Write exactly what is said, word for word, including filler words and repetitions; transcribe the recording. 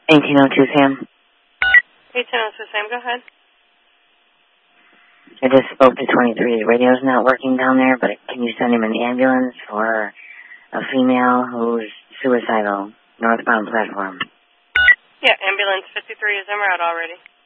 eighteen oh two, Sam. eighteen oh two, Sam, go ahead. I just spoke to twenty-three. His radio's not working down there, but can you send him an ambulance for a female who's suicidal, northbound platform? Yeah, ambulance fifty-three is en route already.